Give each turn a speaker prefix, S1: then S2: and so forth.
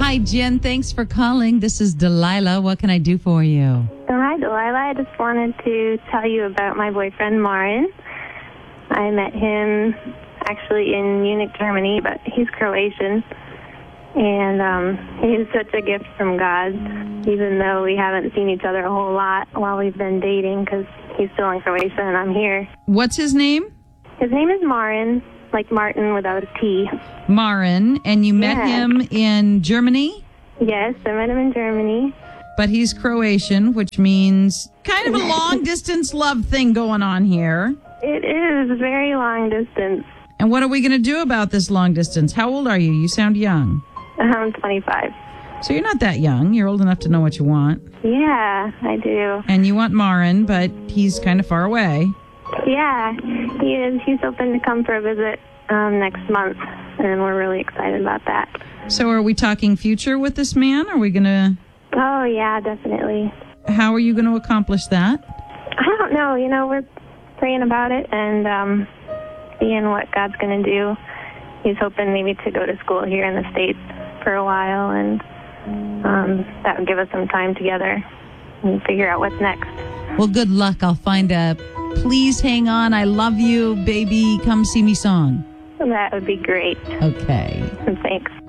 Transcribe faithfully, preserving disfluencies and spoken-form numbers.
S1: Hi, Jen. Thanks for calling. This is Delilah. What can I do for you?
S2: So hi, Delilah. I just wanted to tell you about my boyfriend, Marin. I met him actually in Munich, Germany, but he's Croatian. And um, he's such a gift from God, even though we haven't seen each other a whole lot while we've been dating, because he's still in Croatia and I'm here.
S1: What's his name?
S2: His name is Marin, like Martin without a T.
S1: Marin. And you met
S2: Yeah.
S1: him in Germany?
S2: Yes, I met him in Germany.
S1: But he's Croatian, which means kind of a long-distance love thing going on here.
S2: It is very long distance.
S1: And what are we going to do about this long distance? How old are you? You sound young.
S2: I'm twenty-five.
S1: So you're not that young. You're old enough to know what you want.
S2: Yeah, I do.
S1: And you want Marin, but he's kind of far away.
S2: Yeah, he is. He's hoping to come for a visit um, next month, and we're really excited about that.
S1: So are we talking future with this man? Are we going to...
S2: Oh, yeah, definitely.
S1: How are you going to accomplish that?
S2: I don't know. You know, we're praying about it and um, seeing what God's going to do. He's hoping maybe to go to school here in the States for a while, and um, that would give us some time together and figure out what's next.
S1: Well, good luck. I'll find a Please Hang On, I Love You, Baby, Come See Me song.
S2: That would be great.
S1: Okay.
S2: Thanks.